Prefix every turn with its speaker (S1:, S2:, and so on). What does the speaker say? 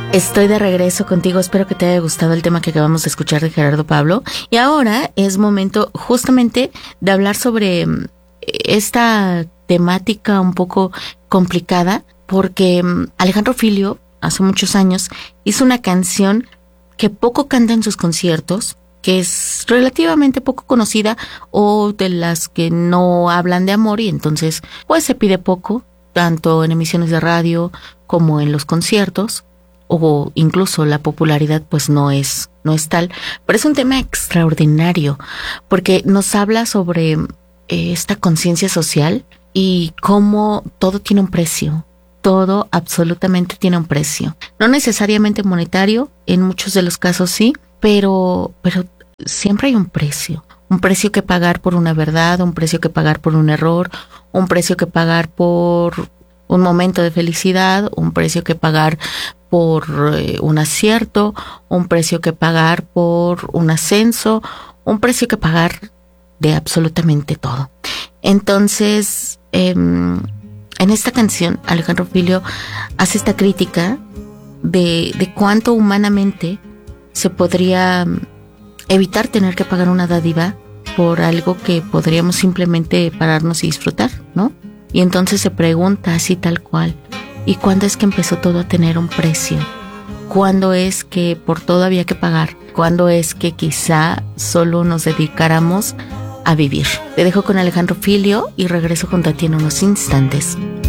S1: Estoy de regreso contigo, espero que te haya gustado el tema que acabamos de escuchar de Gerardo Pablo. Y ahora es momento justamente de hablar sobre esta temática un poco complicada, porque Alejandro Filio, hace muchos años, hizo una canción que poco canta en sus conciertos, que es relativamente poco conocida, o de las que no hablan de amor, y entonces pues se pide poco, tanto en emisiones de radio como en los conciertos, o incluso la popularidad pues no es tal, pero es un tema extraordinario porque nos habla sobre esta conciencia social y cómo todo tiene un precio. Todo absolutamente tiene un precio. No necesariamente monetario, en muchos de los casos sí, pero siempre hay un precio. Un precio que pagar por una verdad, un precio que pagar por un error, un precio que pagar por un momento de felicidad, un precio que pagar por un acierto, un precio que pagar por un ascenso, un precio que pagar de absolutamente todo. Entonces, en esta canción, Alejandro Filio hace esta crítica de cuánto humanamente se podría evitar tener que pagar una dádiva por algo que podríamos simplemente pararnos y disfrutar, ¿no? Y entonces se pregunta así tal cual, ¿y cuándo es que empezó todo a tener un precio? ¿Cuándo es que por todo había que pagar? ¿Cuándo es que quizá solo nos dedicáramos a vivir? Te dejo con Alejandro Filio y regreso con Tati en unos instantes.